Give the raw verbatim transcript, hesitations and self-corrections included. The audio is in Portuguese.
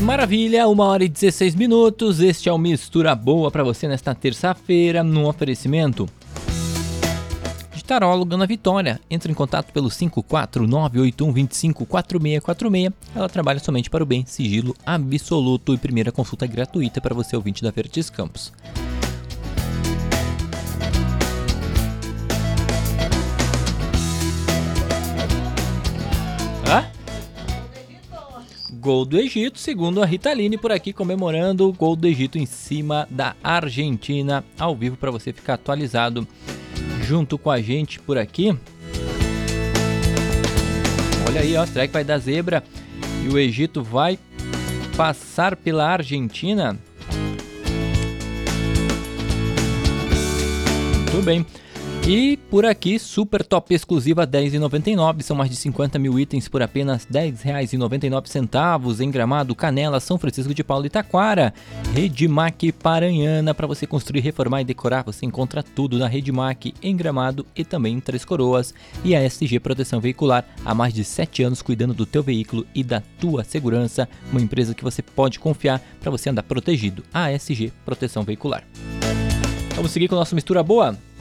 Maravilha, uma hora e dezesseis minutos, este é o Mistura Boa para você nesta terça-feira, num oferecimento de Taróloga na Vitória. Entre em contato pelo cinco quatro nove oito um dois cinco quatro seis quatro seis, ela trabalha somente para o bem, sigilo absoluto e primeira consulta gratuita para você ouvinte da Verdes Campos. Hã? Gol do Egito, segundo a Ritaline por aqui, comemorando o gol do Egito em cima da Argentina, ao vivo para você ficar atualizado junto com a gente por aqui. Olha aí, ó, será que vai dar zebra e o Egito vai passar pela Argentina? Muito bem. E por aqui, super top exclusiva dez reais e noventa e nove centavos, são mais de cinquenta mil itens por apenas dez reais e noventa e nove centavos em Gramado, Canela, São Francisco de Paula e Taquara. Redmac Paranhana, para você construir, reformar e decorar, você encontra tudo na Redmac em Gramado e também em Três Coroas. E a S G Proteção Veicular, há mais de sete anos cuidando do teu veículo e da tua segurança, uma empresa que você pode confiar para você andar protegido. A S G Proteção Veicular. Vamos seguir com a nossa mistura boa?